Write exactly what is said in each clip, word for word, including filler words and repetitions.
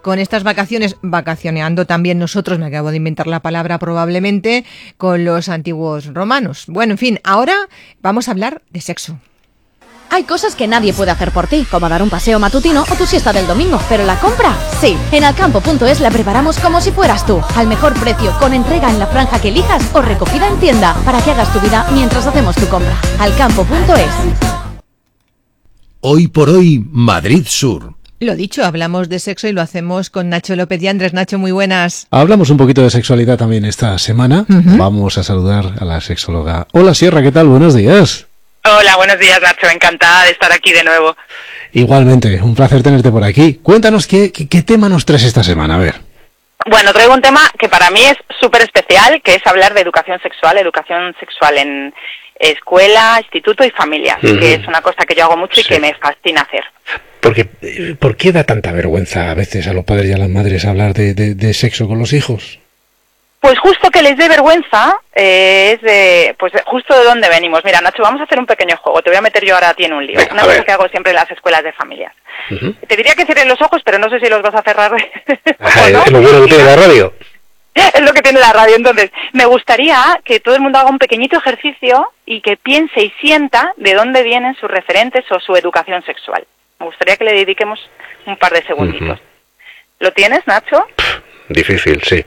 con estas vacaciones, vacacioneando también nosotros, me acabo de inventar la palabra probablemente, con los antiguos romanos. Bueno, en fin, ahora vamos a hablar de sexo. Hay cosas que nadie puede hacer por ti, como dar un paseo matutino o tu siesta del domingo, pero la compra, sí. En alcampo punto es la preparamos como si fueras tú, al mejor precio, con entrega en la franja que elijas o recogida en tienda, para que hagas tu vida mientras hacemos tu compra. alcampo punto es. Hoy por hoy, Madrid Sur. Lo dicho, hablamos de sexo y lo hacemos con Nacho López y Andrés. Nacho, muy buenas. Hablamos un poquito de sexualidad también esta semana. Uh-huh. Vamos a saludar a la sexóloga. Hola Sierra, ¿qué tal? Buenos días. Hola, buenos días Nacho, encantada de estar aquí de nuevo. Igualmente, un placer tenerte por aquí. Cuéntanos qué, qué, qué tema nos traes esta semana, a ver. Bueno, traigo un tema que para mí es súper especial, que es hablar de educación sexual, educación sexual en escuela, instituto y familia, uh-huh. que es una cosa que yo hago mucho y sí. que me fascina hacer. Porque, ¿por qué da tanta vergüenza a veces a los padres y a las madres hablar de, de, de sexo con los hijos? Pues justo que les dé vergüenza eh, es de, pues justo de dónde venimos. Mira, Nacho, vamos a hacer un pequeño juego. Te voy a meter yo ahora a ti en un lío. Venga, Una cosa que hago siempre en las escuelas de familias. Uh-huh. Te diría que cierres los ojos, pero no sé si los vas a cerrar. Ajá, ¿no? Es lo bueno que tiene la radio. Es lo que tiene la radio. Entonces, me gustaría que todo el mundo haga un pequeñito ejercicio y que piense y sienta de dónde vienen sus referentes o su educación sexual. Me gustaría que le dediquemos un par de segunditos. Uh-huh. ¿Lo tienes, Nacho? Difícil, sí.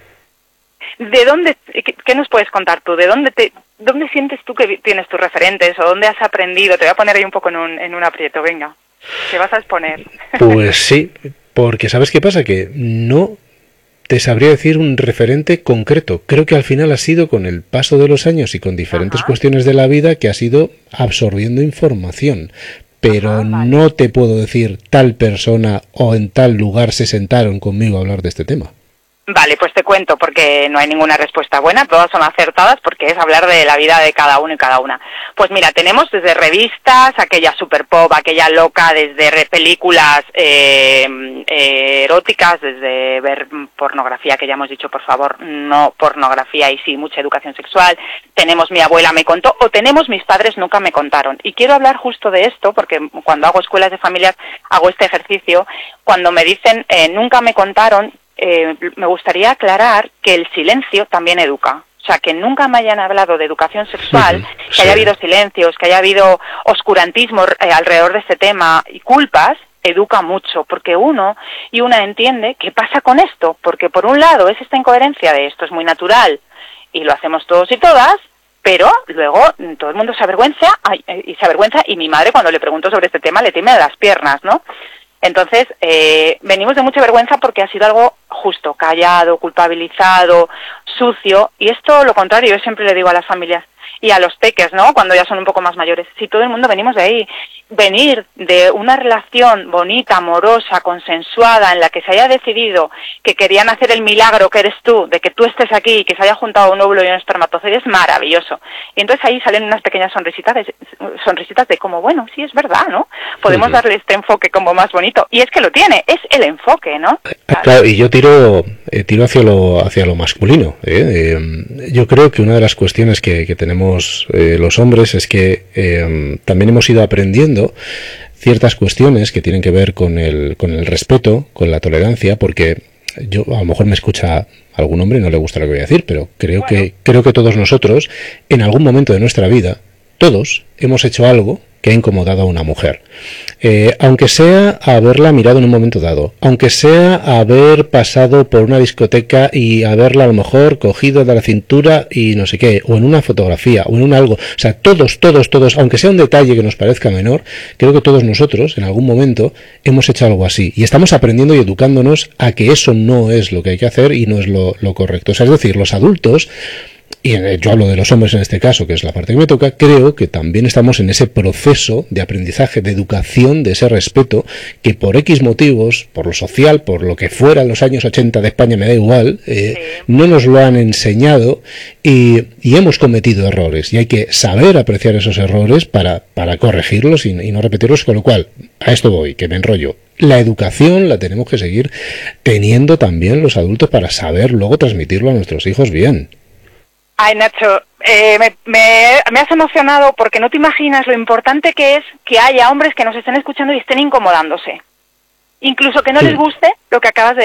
¿De dónde, qué nos puedes contar tú? ¿De dónde te, dónde sientes tú que tienes tus referentes o dónde has aprendido? Te voy a poner ahí un poco en un, en un aprieto, venga. Te vas a exponer. Pues sí, porque ¿sabes qué pasa? Que no te sabría decir un referente concreto. Creo que al final ha sido con el paso de los años y con diferentes Ajá. cuestiones de la vida que has ido absorbiendo información. Pero Ajá, vale. no te puedo decir tal persona o en tal lugar se sentaron conmigo a hablar de este tema. Vale, pues te cuento, porque no hay ninguna respuesta buena, todas son acertadas, porque es hablar de la vida de cada uno y cada una. Pues mira, tenemos desde revistas, aquella super pop, aquella loca, desde re- películas eh, eh, eróticas, desde ver pornografía, que ya hemos dicho, por favor, no pornografía y sí, mucha educación sexual. Tenemos Mi abuela me contó, o tenemos Mis padres nunca me contaron. Y quiero hablar justo de esto, porque cuando hago escuelas de familias hago este ejercicio. Cuando me dicen eh, nunca me contaron, Eh, me gustaría aclarar que el silencio también educa. O sea, que nunca me hayan hablado de educación sexual, uh-huh, que sí. haya habido silencios, que haya habido oscurantismo eh, alrededor de este tema y culpas, educa mucho, porque uno y una entiende qué pasa con esto, porque por un lado es esta incoherencia de esto es muy natural y lo hacemos todos y todas, pero luego todo el mundo se avergüenza y se avergüenza y mi madre cuando le pregunto sobre este tema le teme de las piernas, ¿no? Entonces, eh, venimos de mucha vergüenza porque ha sido algo justo, callado, culpabilizado, sucio, y esto lo contrario, yo siempre le digo a las familias y a los peques, ¿no?, cuando ya son un poco más mayores, si todo el mundo venimos de ahí, venir de una relación bonita, amorosa, consensuada, en la que se haya decidido que querían hacer el milagro que eres tú, de que tú estés aquí y que se haya juntado un óvulo y un espermatozoide, es maravilloso. Y entonces ahí salen unas pequeñas sonrisitas de, sonrisitas de como, bueno, sí, es verdad, ¿no? Podemos uh-huh. darle este enfoque como más bonito. Y es que lo tiene, es el enfoque, ¿no? Claro, claro y yo tiro eh, tiro hacia lo hacia lo masculino. ¿eh? Eh, yo creo que una de las cuestiones que, que tenemos eh, los hombres es que eh, también hemos ido aprendiendo ciertas cuestiones que tienen que ver con el, con el respeto, con la tolerancia, porque yo a lo mejor me escucha algún hombre y no le gusta lo que voy a decir, pero creo bueno. que creo que todos nosotros, en algún momento de nuestra vida, todos hemos hecho algo que ha incomodado a una mujer. Eh, aunque sea haberla mirado en un momento dado, aunque sea haber pasado por una discoteca y haberla a lo mejor cogido de la cintura y no sé qué, o en una fotografía, o en un algo, o sea, todos, todos, todos, aunque sea un detalle que nos parezca menor, creo que todos nosotros, en algún momento, hemos hecho algo así, y estamos aprendiendo y educándonos a que eso no es lo que hay que hacer y no es lo, lo correcto. O sea, es decir, los adultos, y yo hablo de los hombres en este caso, que es la parte que me toca, creo que también estamos en ese proceso de aprendizaje, de educación, de ese respeto, que por X motivos, por lo social, por lo que fuera en los años ochenta de España, me da igual, eh, sí. no nos lo han enseñado y, y hemos cometido errores. Y hay que saber apreciar esos errores para, para corregirlos y, y no repetirlos, con lo cual, a esto voy, que me enrollo. La educación la tenemos que seguir teniendo también los adultos para saber luego transmitirlo a nuestros hijos bien. Ay, Nacho, eh, me, me, me has emocionado porque no te imaginas lo importante que es que haya hombres que nos estén escuchando y estén incomodándose. Incluso que no sí. les guste lo que acabas de